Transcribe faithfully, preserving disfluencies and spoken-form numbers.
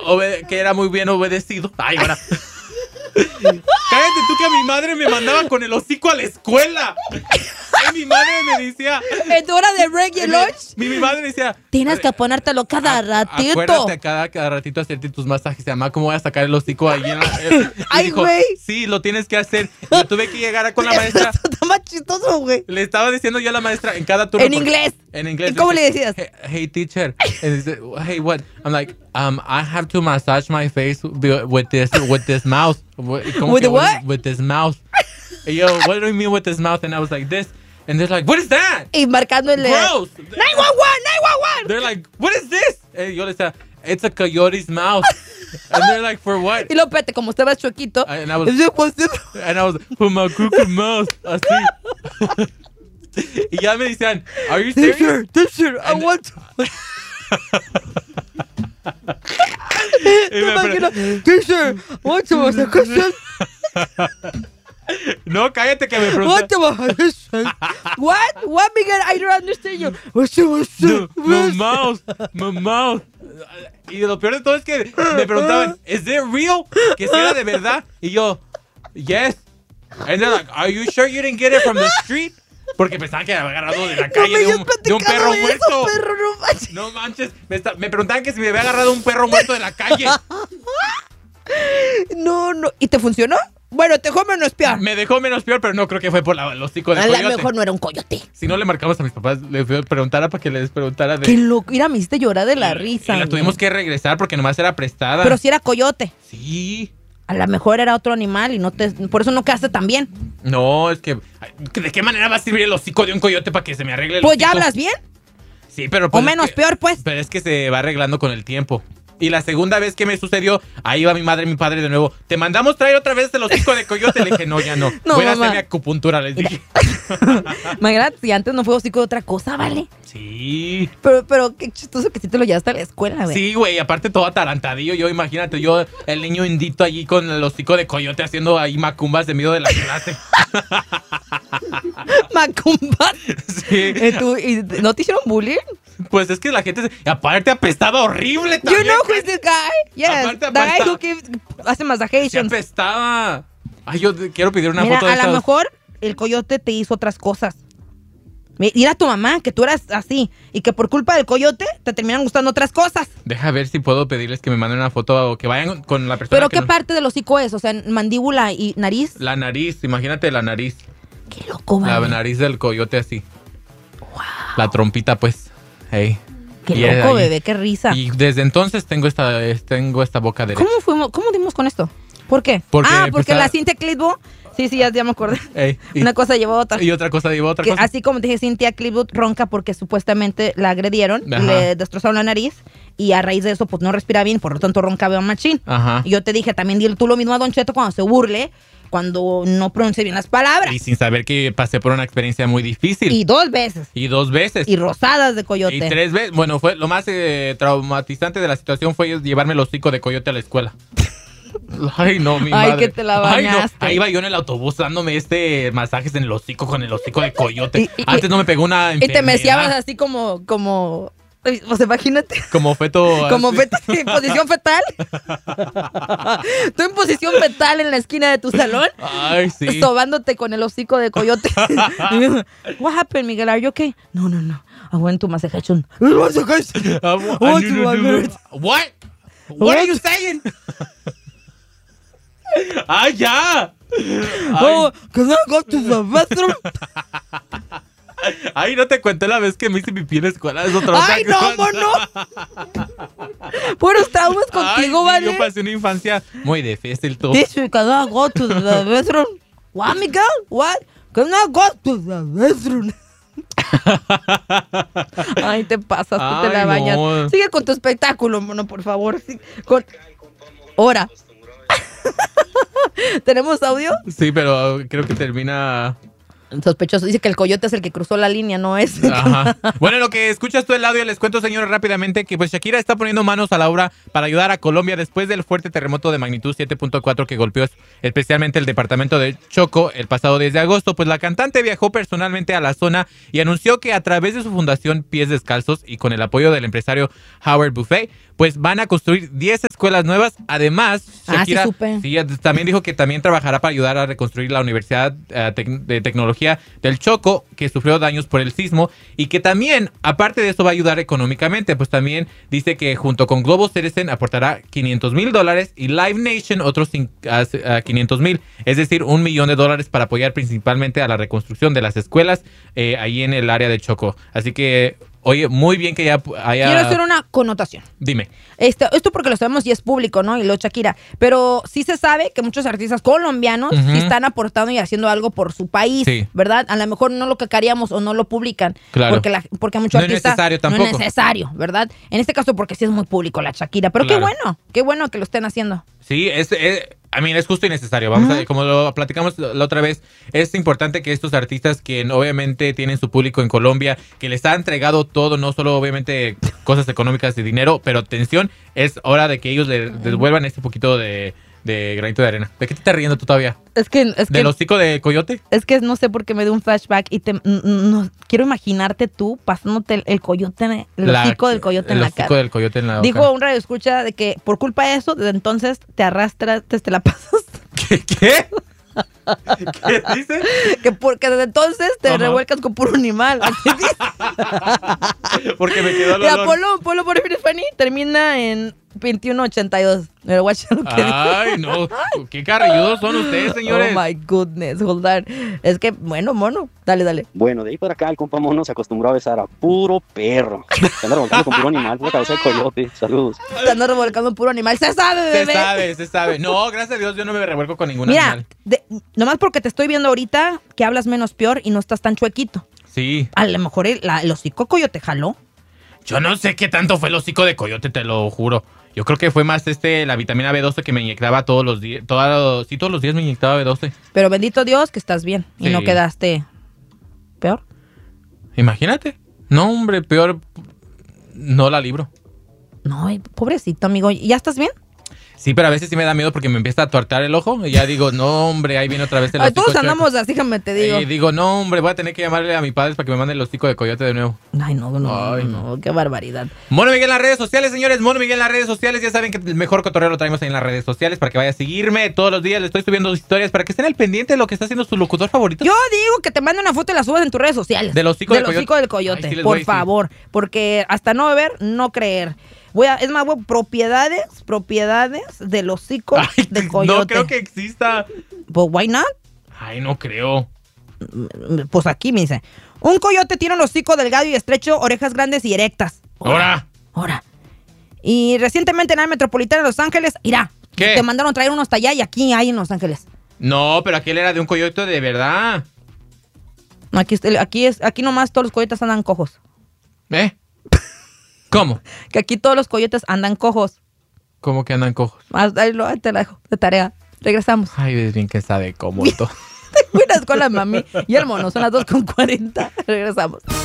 obede- que era muy bien obedecido. Ay, ahora. Cállate tú que a mi madre me mandaba con el hocico a la escuela. Ay, mi madre me decía. ¿En hora de break y lunch? Mi, mi madre me decía. Tienes que ponértelo cada ratito. Acuérdate cada, cada ratito hacerte tus masajes. Se llama, ¿cómo voy a sacar el hocico ahí en la, eh, Ay, güey. Sí, lo tienes que hacer. Yo tuve que llegar a con la maestra. Esto está más chistoso, güey. Le estaba diciendo yo a la maestra en cada turno. En inglés. En inglés. ¿Y cómo le decías? Hey, hey, teacher. And dice, hey, what? I'm like, um, I have to massage my face with this, with this mouth. With the what? With this mouth. And yo, what do you mean with this mouth? And I was like, this. And they're like, what is that? Y marcando el... Gross. nine one one, nine one one. They're like, what is this? And yo le decía, it's a coyote's mouth. And they're like, for what? Y lo pete, como estaba chuequito. And I was, and I was, for my crooked mouth. Así. Y ya me decían, are you serious? Teacher, teacher, I And- want to... Y me pre- imagino, teacher, want to ask a question? No, cállate que me What preguntaron. to ask a question? What? What, Miguel? I don't understand you. What's the question? My mouth, my mouth. Y lo peor de todo es que me preguntaban, ¿is it real? Que si era de verdad. Y yo, yes. And they're like, are you sure you didn't get it from the street? Porque pensaban que había agarrado de la No calle me de, hayas un, de un platicado perro eso, muerto. perro, no manches. No manches. Me, está- me preguntaban que si me había agarrado un perro muerto de la calle. No, no. ¿Y te funcionó? Bueno, te dejó menos espiar. Me dejó menos peor, pero no creo que fue por la, el hocico de A lo coyote. mejor no era un coyote. Si no le marcamos a mis papás, les preguntara para que les preguntara de... Qué loco. Mira, me hiciste llorar de la risa. Y la güey. tuvimos que regresar porque nomás era prestada. Pero si era coyote. Sí. A lo mejor era otro animal y no te, por eso no quedaste tan bien. No, es que... ay, ¿de qué manera va a servir el hocico de un coyote para que se me arregle el Pues ya hocico? hablas bien. Sí, pero... pues O es menos que- peor, pues. Pero es que se va arreglando con el tiempo. Y la segunda vez que me sucedió, ahí va mi madre y mi padre de nuevo. ¿Te mandamos traer otra vez el hocico de coyote? Le dije, no, ya no. No, Voy a mamá. hacerme acupuntura, les dije. Imagínate, si antes no fue hocico de otra cosa, ¿vale? Sí. Pero, pero qué chistoso que sí te lo llevaste a la escuela, güey. Sí, güey, aparte todo atarantadillo. Yo, imagínate, yo, el niño indito allí con el hocico de coyote haciendo ahí macumbas de medio de la clase. Macumba. Sí. ¿Y, tú, ¿Y no te hicieron bullying? Pues es que la gente, se- aparte apestaba horrible You también. know who's the guy? Yes, Aparte, the guy apesta- who gives, hace Se massagetions. apestaba. Ay, yo te- quiero pedir una Mira, foto de a lo estas. mejor el coyote te hizo otras cosas. Mi- Mira a tu mamá, que tú eras así, y que por culpa del coyote te terminan gustando otras cosas. Deja ver si puedo pedirles que me manden una foto o que vayan con la persona. Pero que ¿qué no- parte del hocico es? O sea, mandíbula y nariz. La nariz, imagínate la nariz. Qué loco, La vale. nariz del coyote así. La trompita, pues. Hey. Qué Y es loco, ahí. bebé, qué risa. Y desde entonces tengo esta, es- tengo esta boca derecha. ¿Cómo fuimos? ¿Cómo dimos con esto? ¿Por qué? Porque, ah, pues, porque ah- la Cintia Clitbo. Sí, sí, ya, ya me acordé. Ey, y, Una cosa llevó a otra. y otra cosa, digo, otra Que cosa. así como te dije, Cintia Clitbo ronca porque supuestamente la agredieron, Ajá. le destrozaron la nariz y a raíz de eso pues no respira bien, por lo tanto roncaba machín. Ajá. Y yo te dije, también dile tú lo mismo a Don Cheto cuando se burle, cuando no pronuncie bien las palabras. Y sin saber que pasé por una experiencia muy difícil. Y dos veces. Y dos veces. Y rosadas de coyote. Y tres veces. Bueno, fue lo más eh, traumatizante de la situación fue llevarme el hocico de coyote a la escuela. Ay, no, mi Ay, madre. que te la Ay, no. bañaste. Ahí iba yo en el autobús dándome este masajes en el hocico con el hocico de coyote. Y- y- Antes no me pegó una Y te enfermedad. meciabas así como, como, pues imagínate. Como feto. Como así. fet- en posición fetal. Tú en posición fetal en la esquina de tu salón. Ay, sí. Sobándote con el hocico de coyote. What happened, Miguel? Are you okay? No, no, no. I went to massagation. Massagation. Ah, Oh, ah, to no, no, my no. God. What? What are you saying? ¡Ay, ya! Oh, can I go to the bathroom? Ay, no te conté la vez que me hice pipí en la escuela. Es otra Ay, no, mono. Puros traumas contigo, Ay, sí, ¿vale? yo pasé una infancia muy difícil, tú. Teacher, can I go to the bathroom? What, Miguel? What? Can I go to the bathroom? Ay, te pasas, tú te Ay, la no. bañas. Sigue con tu espectáculo, mono, por favor. Sí, con... Hora. ¿Tenemos audio? Sí, pero creo que termina... Sospechoso. Dice que el coyote es el que cruzó la línea, no es. Ajá. Bueno, en lo que escuchas tú el audio, les cuento, señores, rápidamente que pues Shakira está poniendo manos a la obra para ayudar a Colombia después del fuerte terremoto de magnitud siete punto cuatro que golpeó especialmente el departamento de Chocó el pasado diez de agosto. Pues la cantante viajó personalmente a la zona y anunció que a través de su fundación Pies Descalzos y con el apoyo del empresario Howard Buffet, pues van a construir diez escuelas nuevas. Además, Shakira ah, sí, supe. sí, también dijo que también trabajará para ayudar a reconstruir la Universidad uh, Tec- de Tecnología del Choco, que sufrió daños por el sismo, y que también, aparte de eso, va a ayudar económicamente. Pues también dice que junto con Global Citizen aportará quinientos mil dólares y Live Nation otros quinientos mil, es decir, un millón de dólares para apoyar principalmente a la reconstrucción de las escuelas eh, ahí en el área de Choco. Así que, oye, muy bien que ya haya... Quiero hacer una connotación. Dime. Esto, esto porque lo sabemos y es público, ¿no? Y lo Shakira. Pero sí se sabe que muchos artistas colombianos Uh-huh. sí están aportando y haciendo algo por su país, Sí. ¿verdad? A lo mejor no lo que queríamos o no lo publican. Claro. Porque, la, porque muchos No es artistas... necesario No tampoco. es necesario, ¿verdad? En este caso porque sí es muy público la Shakira. Pero Claro. qué bueno, qué bueno que lo estén haciendo. Sí, es, es, a mí es justo y necesario. Vamos Ujú. a, como lo platicamos la otra vez, es importante que estos artistas que obviamente tienen su público en Colombia, que les ha entregado todo, no solo obviamente cosas económicas y dinero, pero atención, es hora de que ellos le devuelvan este poquito de, de granito de arena. ¿De qué te estás riendo tú todavía? Es que... Es que ¿Del hocico de coyote? Es que no sé por qué me dio un flashback y te, n- no, quiero imaginarte tú pasándote el, el coyote, en- el La- hocico del coyote en el la hocico cara. del coyote en la Dijo boca. un radio escucha de que por culpa de eso, desde entonces te arrastras, te, te la pasas. ¿Qué? ¿Qué? ¿Qué dice? Que porque desde entonces te Ajá. revuelcas con puro animal. Así dice. Porque me quedó el Mira, olor. Polo, Polo por Fanny termina en veintiuno ochenta y dos. Pero watch lo que dice. Ay, no. Qué carrilludos son ustedes, señores. Oh my goodness, hold on. Es que, bueno, mono. Dale, dale. Bueno, de ahí para acá el compa mono se acostumbró a besar a puro perro. Se anda revolcando con puro animal, pura cabeza de coyote. Saludos. Te ando revolcando puro animal. Se sabe, Se bebé. sabe, se sabe. No, gracias a Dios yo no me revuelco con ningún Mira, animal. de- nomás porque te estoy viendo ahorita que hablas menos peor y no estás tan chuequito. Sí. A lo mejor el, la- el hocico coyo te jaló. Yo no sé qué tanto fue el hocico de coyote, te lo juro. Yo creo que fue más este la vitamina B doce que me inyectaba todos los días. Todos, sí, todos los días me inyectaba B doce. Pero bendito Dios que estás bien y Sí. no quedaste peor. Imagínate. No, hombre, peor no la libro. No, ay, pobrecito, amigo. ¿Ya estás bien? Sí, pero a veces sí me da miedo porque me empieza a tuertar el ojo y ya digo, no, hombre, ahí viene otra vez el Ay, hocico todos chueco. andamos así, déjame te digo. Y digo, no, hombre, voy a tener que llamarle a mi padre para que me mande el hocico de coyote de nuevo. Ay, no, no, Ay, no, qué barbaridad. Mono Miguel en las redes sociales, señores. Mono Miguel en las redes sociales. Ya saben que el mejor cotorreo lo traemos ahí en las redes sociales para que vaya a seguirme todos los días. Le estoy subiendo historias para que estén al pendiente de lo que está haciendo su locutor favorito. Yo digo que te mande una foto y la subas en tus redes sociales. Del hocico del coyote. hocico del coyote, Ay, sí les por voy a decir. favor. Porque hasta no ver, no creer. Voy a, es más, voy a- propiedades, propiedades del hocico Ay, del coyote. no creo que exista. Pues, why not? Ay, no creo. Pues aquí me dice. Un coyote tiene un hocico delgado y estrecho, orejas grandes y erectas. Ahora. Ahora. Y recientemente en la metropolitana de Los Ángeles, irá. ¿Qué? Te mandaron traer uno hasta allá y aquí hay en Los Ángeles. No, pero aquel era de un coyote de verdad. No, aquí, es- aquí, es, aquí nomás todos los coyotes andan cojos. ¿Eh? ¿Cómo? Que aquí todos los coyotes andan cojos. ¿Cómo que andan cojos? Ah, ahí lo- ahí te la dejo de tarea. Regresamos. Ay, es bien que sabe cómo todo. Buenas con la mami y el mono. Son las dos con cuarenta. Regresamos.